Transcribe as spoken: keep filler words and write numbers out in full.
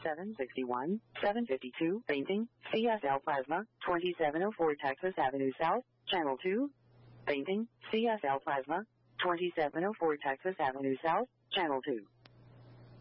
seven sixty-one, seven fifty-two, painting, C S L Plasma, twenty-seven oh four Texas Avenue South, Channel two, painting, C S L Plasma, twenty-seven oh four Texas Avenue South, Channel two.